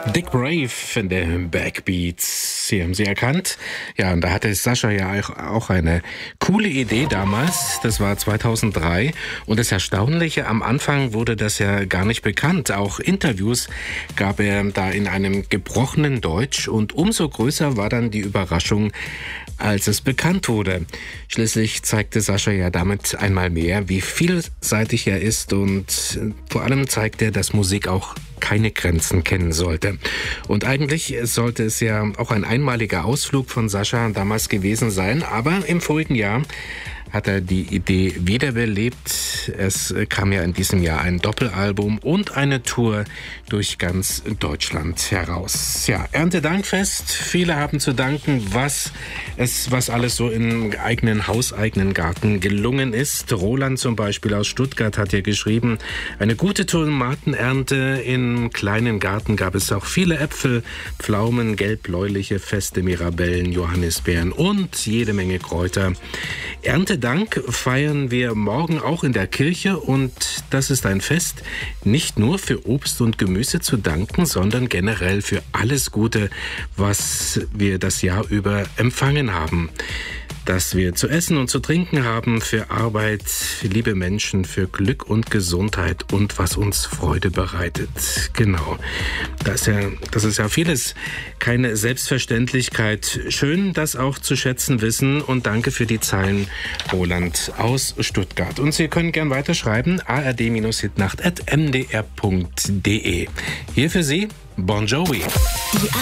Dick Brave in den Backbeats. Sie haben sie erkannt. Ja, und da hatte Sascha ja auch eine coole Idee damals. Das war 2003. Und das Erstaunliche, am Anfang wurde das ja gar nicht bekannt. Auch Interviews gab er da in einem gebrochenen Deutsch. Und umso größer war dann die Überraschung, als es bekannt wurde. Schließlich zeigte Sascha ja damit einmal mehr, wie vielseitig er ist. Und vor allem zeigt er, dass Musik auch keine Grenzen kennen sollte. Und eigentlich sollte es ja auch ein einmaliger Ausflug von Sascha damals gewesen sein, aber im vorigen Jahr hat er die Idee wiederbelebt. Es kam ja in diesem Jahr ein Doppelalbum und eine Tour durch ganz Deutschland heraus. Ja, Erntedankfest. Viele haben zu danken, was alles so im eigenen Haus, eigenen Garten gelungen ist. Roland zum Beispiel aus Stuttgart hat ja geschrieben, eine gute Tomatenernte. Im kleinen Garten gab es auch viele Äpfel, Pflaumen, gelb-bläuliche Feste, Mirabellen, Johannisbeeren und jede Menge Kräuter. Erntedank feiern wir morgen auch in der Kirche und das ist ein Fest, nicht nur für Obst und Gemüse zu danken, sondern generell für alles Gute, was wir das Jahr über empfangen haben. Dass wir zu essen und zu trinken haben, für Arbeit, für liebe Menschen, für Glück und Gesundheit und was uns Freude bereitet. Genau. Das ist ja vieles keine Selbstverständlichkeit. Schön, das auch zu schätzen wissen und danke für die Zeilen, Roland aus Stuttgart. Und Sie können gern weiterschreiben, ard-hitnacht@mdr.de. Hier für Sie, Bon Jovi.